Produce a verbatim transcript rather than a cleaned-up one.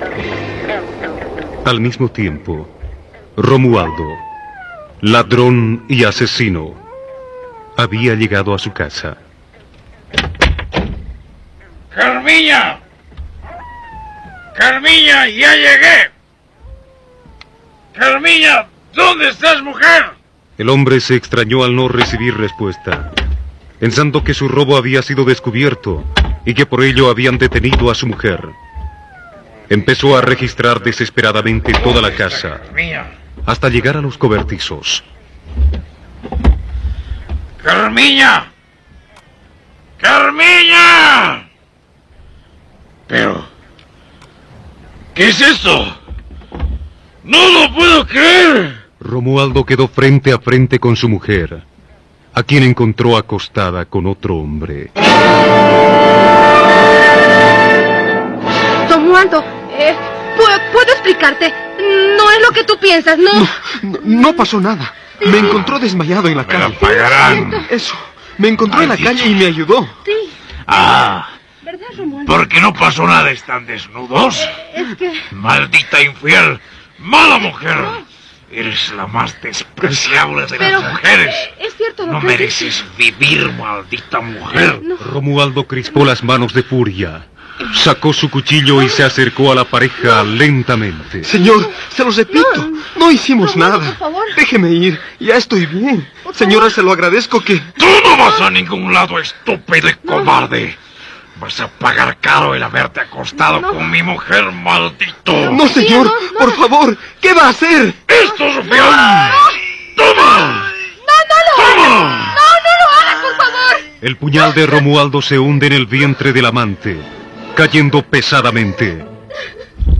Al mismo tiempo, Romualdo, ladrón y asesino, había llegado a su casa. ¡Carmiña! ¡Carmiña, ya llegué! ¡Carmiña, ¿dónde estás, mujer? El hombre se extrañó al no recibir respuesta, pensando que su robo había sido descubierto y que por ello habían detenido a su mujer. Empezó a registrar desesperadamente toda la casa, hasta llegar a los cobertizos. ¡Carmiña! ¡Carmiña! Pero... ¿qué es esto? ¡No lo puedo creer! Romualdo quedó frente a frente con su mujer, a quien encontró acostada con otro hombre. Romualdo, eh, ¿puedo, ¿puedo explicarte? No es lo que tú piensas, ¿no? No, no, no pasó nada. Me encontró desmayado en la calle. Me la pagarán. Eso, me encontró Ay, en la dicho. calle y me ayudó. Sí. Ah, ¿Verdad, Romualdo? ¿por qué no pasó nada? ¿Están desnudos? Es que... ¡Maldita infiel! ¡Mala mujer! Eres la más despreciable de Pero, las mujeres. es cierto lo No que mereces vivir, maldita mujer. No. Romualdo crispó las manos de furia, sacó su cuchillo y se acercó a la pareja lentamente. Señor, se lo repito, No, no hicimos Romualdo, nada. por favor. Déjeme ir, ya estoy bien. Por Señora, favor. se lo agradezco que... ¡Tú no vas a ningún lado, estúpido y cobarde! Vas a pagar caro el haberte acostado No. con mi mujer, maldito. No, señor, no, no. por favor, ¿qué va a hacer? ¡Esto es rufián! ¡Toma! ¡No, no lo hagas! ¡Toma! ¡No, no lo hagas, por favor! El puñal de Romualdo se hunde en el vientre del amante, cayendo pesadamente.